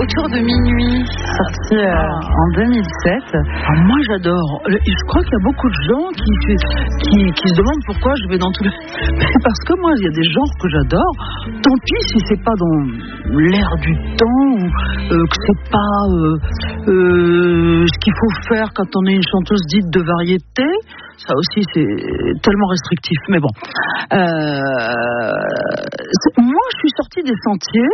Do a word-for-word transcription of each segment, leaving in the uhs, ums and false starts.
Autour de minuit, sorti euh, en deux mille sept. Ah, moi j'adore. Je crois qu'il y a beaucoup de gens qui, qui, qui se demandent pourquoi je vais dans tous les... Parce que moi il y a des genres que j'adore. Tant pis si c'est pas dans l'air du temps ou euh, que c'est pas euh, euh, ce qu'il faut faire quand on est une chanteuse dite de variété. Ça aussi c'est tellement restrictif. Mais bon. Euh, moi je suis sortie des sentiers.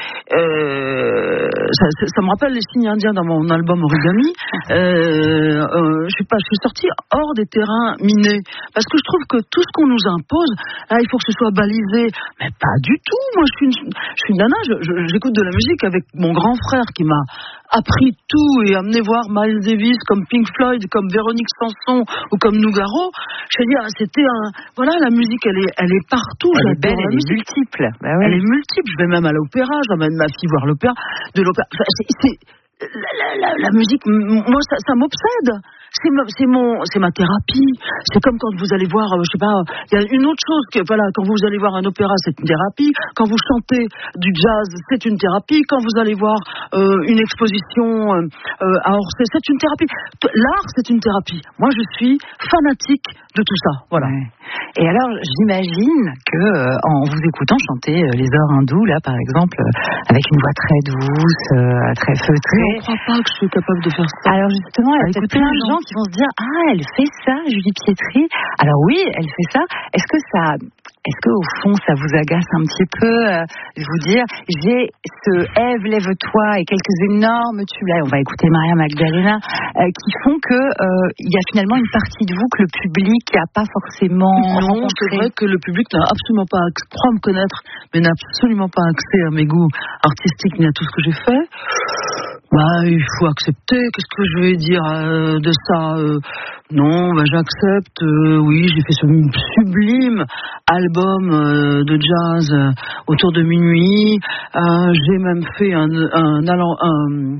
Euh, ça, ça, ça me rappelle les signes indiens dans mon album Origami. Euh, euh, je sais pas, je suis sortie hors des terrains minés parce que je trouve que tout ce qu'on nous impose, là, il faut que ce soit balisé. Mais pas du tout. Moi, je suis une, je suis une nana. Je, je, j'écoute de la musique avec mon grand frère qui m'a appris tout et amené voir Miles Davis comme Pink Floyd, comme Véronique Sanson ou comme Nougaro. Je veux dire, c'était un, voilà, la musique, elle est, elle est partout. Elle J'adore est belle, la elle musique. est multiple. Bah ouais. Elle est multiple. Je vais même à l'opéra. J'emmène ma fille voir l'opéra. De l'opéra. Enfin, c'est, c'est la, la, la, la musique. Moi, ça, ça m'obsède. C'est, ma, c'est mon, c'est ma thérapie. C'est comme quand vous allez voir, euh, je sais pas, il y a une autre chose que, voilà, quand vous allez voir un opéra, c'est une thérapie. Quand vous chantez du jazz, c'est une thérapie. Quand vous allez voir euh, une exposition euh, à Orsay, c'est une thérapie. L'art, c'est une thérapie. Moi, je suis fanatique de tout ça. Voilà. Ouais. Et alors, j'imagine que euh, en vous écoutant chanter euh, les ors hindous, là, par exemple, euh, avec une voix très douce, euh, très feutrée. Je ne crois pas que je suis capable de faire ça. Alors justement, il y a Ah, peut-être écoutez, plein de gens qui vont se dire, ah, elle fait ça, Julie Pietri. Alors oui, elle fait ça. Est-ce que ça, est-ce que au fond, ça vous agace un petit peu euh, de vous dire, j'ai ce Ève, lève-toi et quelques énormes tubes là, on va écouter Maria Magdalena, euh, qui font que euh, il y a finalement une partie de vous que le public n'a pas forcément non, rencontré. C'est vrai que le public n'a absolument pas, croit me connaître, mais n'a absolument pas accès à mes goûts artistiques ni à tout ce que j'ai fait. Bah, il faut accepter. Qu'est-ce que je vais dire euh, de ça euh, Non, bah, j'accepte. Euh, oui, j'ai fait ce sublime album euh, de jazz euh, autour de minuit. Euh, j'ai même fait un, un, un, un,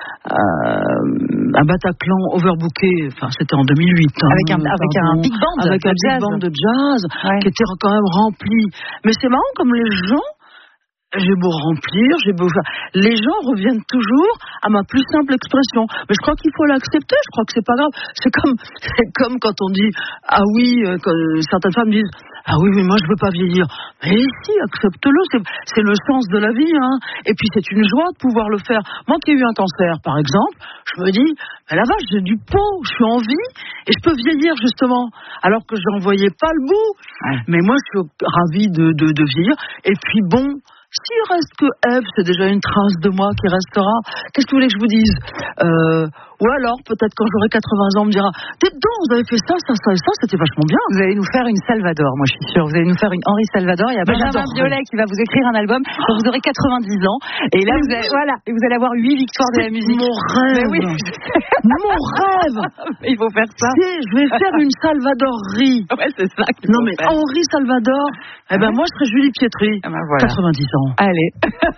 un Bataclan overbooké. Enfin, c'était en deux mille huit. Hein, avec un, avec un big band, avec un big jazz. band de jazz Ouais. qui était quand même rempli. Mais c'est marrant comme les gens. J'ai beau remplir, j'ai beau... les gens reviennent toujours à ma plus simple expression. Mais je crois qu'il faut l'accepter, je crois que c'est pas grave. C'est comme, c'est comme quand on dit, ah oui, quand certaines femmes disent, ah oui, mais moi je veux pas vieillir. Mais si, accepte-le, c'est, c'est le sens de la vie, hein. Et puis c'est une joie de pouvoir le faire. Moi qui ai eu un cancer, par exemple, je me dis, mais la vache, j'ai du pot, je suis en vie, et je peux vieillir justement, alors que j'en voyais pas le bout. Ouais. Mais moi je suis ravie de, de, de vieillir. Et puis bon, s'il reste que Ève, c'est déjà une trace de moi qui restera. Qu'est-ce que vous voulez que je vous dise euh, Ou alors, peut-être quand j'aurai quatre-vingts ans, on me dira, dites donc, vous avez fait ça, ça, ça et ça, c'était vachement bien. Vous allez nous faire une Salvador, moi je suis sûre. Vous allez nous faire une Henri Salvador. Il y a Benjamin Biolay qui va vous écrire un album quand vous aurez quatre-vingt-dix ans. Et là, vous allez, voilà, et vous allez avoir huit victoires de la musique. Mon rêve. Mais oui. Mon rêve. Il faut faire ça. C'est, je vais faire une Salvadorerie. Ouais, c'est ça. Non mais faire. Henri Salvador. Eh ben ouais. Moi, je serais Julie Pietri. Ah ben voilà. quatre-vingt-dix ans. Allez.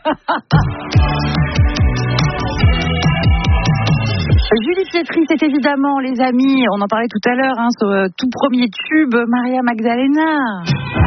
Julie Pietri, c'est évidemment, les amis, on en parlait tout à l'heure, hein, ce tout premier tube, Maria Magdalena.